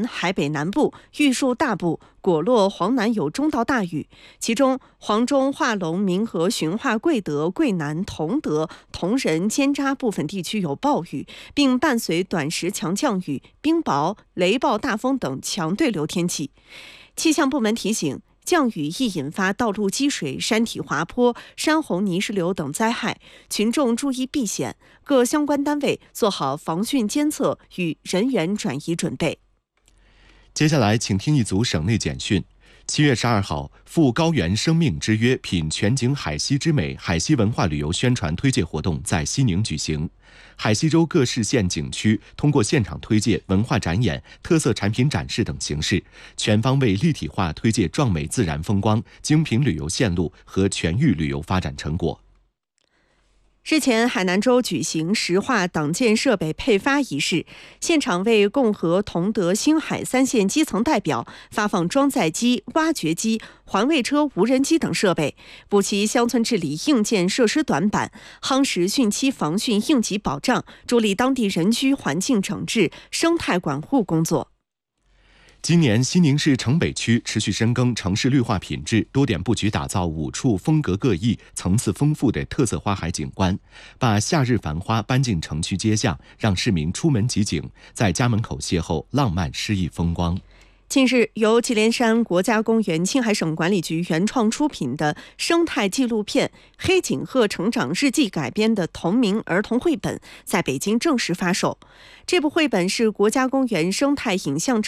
南、海北南部、玉树大部、果洛、黄南有中到大雨，其中黄中、化龙、民和、循化、贵德、贵南、同德、同仁、尖扎部分地区有暴雨，并伴随短时强降雨、冰雹、雷暴大风等强对流天气。气象部门提醒，降雨易引发道路积水、山体滑坡、山洪泥石流等灾害，群众注意避险，各相关单位做好防汛监测与人员转移准备。 接下来请听一组省内简讯。7月12号，赴高原生命之约品全景海西之美海西文化旅游宣传推介活动在西宁举行。海西州各市县景区通过现场推介、文化展演、特色产品展示等形式，全方位立体化推介壮美自然风光、精品旅游线路和全域旅游发展成果。 日前，海南州举行石化党建设备配发仪式，现场为共和、同德、星海3县基层代表发放装载机、挖掘机、环卫车、无人机等设备，补齐乡村治理硬件设施短板，夯实汛期防汛应急保障，助力当地人居环境整治、生态管护工作。 今年，西宁市城北区持续深耕城市绿化品质，多点布局打造5处风格各异、层次丰富的特色花海景观，把夏日繁花搬进城区街巷，让市民出门即景，在家门口邂逅浪漫诗意风光。 近日，由祁连山国家公园青海省管理局原创出品的生态纪录片《黑颈鹤成长日记》改编的同名儿童绘本在北京正式发售。这部绘本是国家公园生态影像